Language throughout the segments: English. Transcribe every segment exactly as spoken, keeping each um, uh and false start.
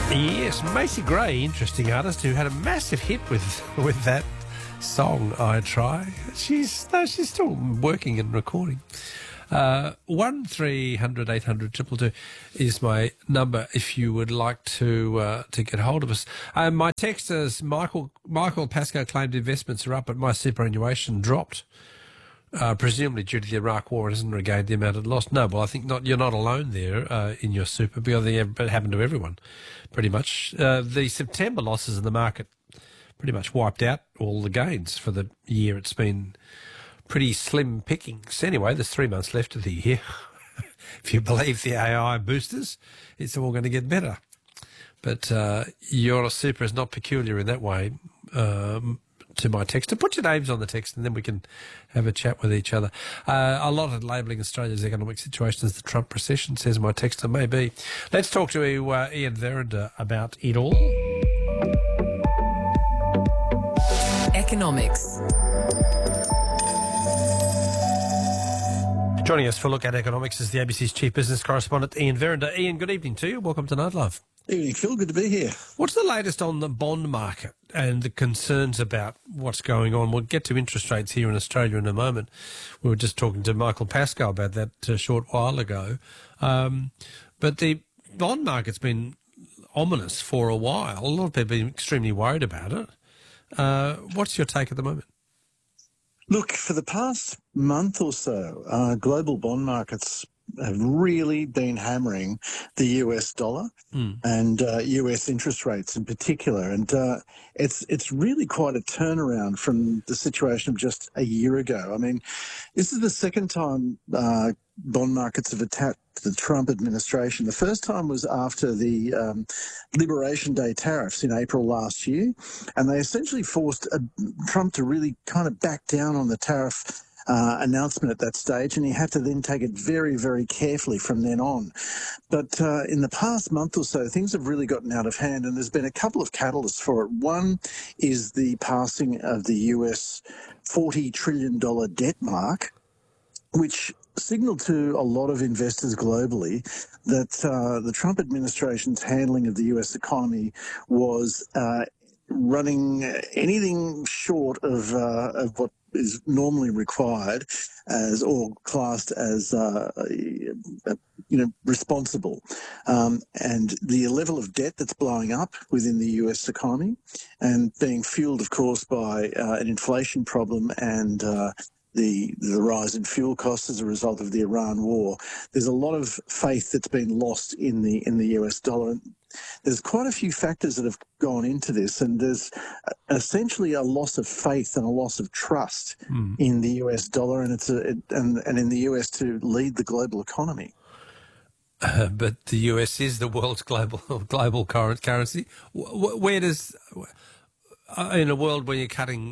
Yes, Macy Gray, interesting artist who had a massive hit with with that song, I Try. She's no, she's still working and recording. Uh, one three hundred eight hundred two two two is my number if you would like to uh, to get hold of us. Uh, my text is Michael Michael Pascoe claimed investments are up, but my superannuation dropped. Uh, presumably due to the Iraq War, it hasn't regained the amount it lost. No, well, I think not. You're not alone there uh, in your super, because it happened to everyone, pretty much. Uh, the September losses in the market pretty much wiped out all the gains for the year. It's been pretty slim pickings. Anyway, there's three months left of the year. If you believe the A I boosters, it's all going to get better. But uh, your super is not peculiar in that way. Um, to my text. Put your names on the text and then we can have a chat with each other. Uh, a lot of labelling Australia's economic situation as the Trump recession, says my texter, maybe. Let's talk to uh, Ian Verrinder about it all. Economics. Joining us for a look at economics is the A B C's chief business correspondent, Ian Verrinder. Ian, good evening to you. Welcome to Night Love. Evening, Phil. Good to be here. What's the latest on the bond market and the concerns about what's going on? We'll get to interest rates here in Australia in a moment. We were just talking to Michael Pascoe about that a short while ago. Um, but the bond market's been ominous for a while. A lot of people have been extremely worried about it. Uh, what's your take at the moment? Look, for the past month or so, uh, global bond markets have really been hammering the U S dollar mm. and uh, U S interest rates in particular. And uh, it's it's really quite a turnaround from the situation of just a year ago. I mean, this is the second time uh, bond markets have attacked the Trump administration. The first time was after the um, Liberation Day tariffs in April last year, and they essentially forced uh, Trump to really kind of back down on the tariff Uh, announcement at that stage, and he had to then take it very, very carefully from then on. But uh, in the past month or so, things have really gotten out of hand, and there's been a couple of catalysts for it. One is the passing of the U S forty trillion dollars debt mark, which signaled to a lot of investors globally that uh, the Trump administration's handling of the U S economy was uh, running anything short of, uh, of what is normally required as or classed as uh, you know responsible, um, and the level of debt that's blowing up within the U S economy and being fueled, of course, by uh, an inflation problem and uh, the the rise in fuel costs as a result of the Iran war. There's a lot of faith that's been lost in the in the U S dollar. There's quite a few factors that have gone into this, and there's essentially a loss of faith and a loss of trust mm. in the U S dollar, and it's a, it, and and in the U S to lead the global economy. Uh, but the U S is the world's global global current currency. Where does, in a world where you're cutting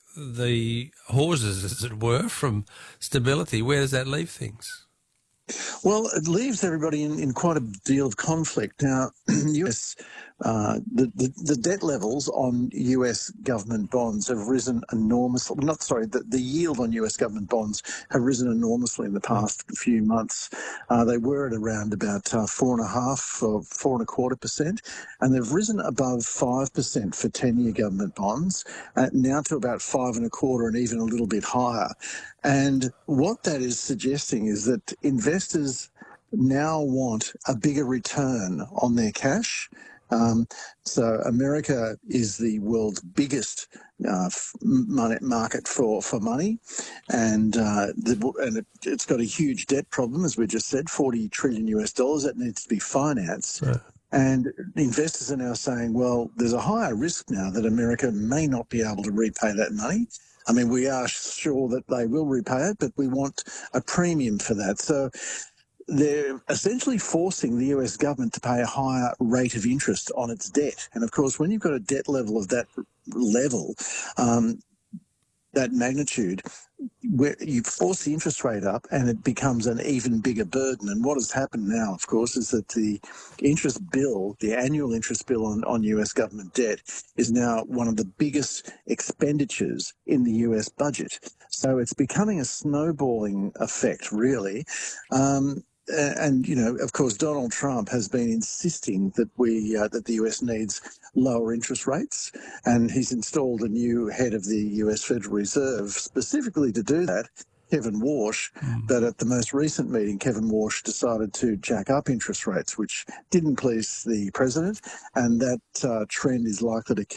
the horses, as it were, from stability, where does that leave things? Well, it leaves everybody in, in quite a deal of conflict. Now, U S uh, the, the the debt levels on U S government bonds have risen enormously. Not sorry, the, the yield on U S government bonds have risen enormously in the past few months. Uh, they were at around about uh, four and a half or four and a quarter percent, and they've risen above five percent for ten-year government bonds, uh, now to about five and a quarter and even a little bit higher. And what that is suggesting is that investors now want a bigger return on their cash. Um, so America is the world's biggest uh, money market for, for money, and uh, the, and it, it's got a huge debt problem, as we just said, forty trillion U S dollars that needs to be financed. Right. And investors are now saying, well, there's a higher risk now that America may not be able to repay that money. I mean, we are sure that they will repay it, but we want a premium for that. So they're essentially forcing the U S government to pay a higher rate of interest on its debt. And, of course, when you've got a debt level of that level, um, that magnitude, where you force the interest rate up and it becomes an even bigger burden. And what has happened now, of course, is that the interest bill, the annual interest bill on, on U S government debt is now one of the biggest expenditures in the U S budget. So it's becoming a snowballing effect, really. Um, Uh, and you know, of course, Donald Trump has been insisting that we uh, that the U S needs lower interest rates, and he's installed a new head of the U S Federal Reserve specifically to do that, Kevin Warsh. Mm. But at the most recent meeting, Kevin Warsh decided to jack up interest rates, which didn't please the president, and that uh, trend is likely to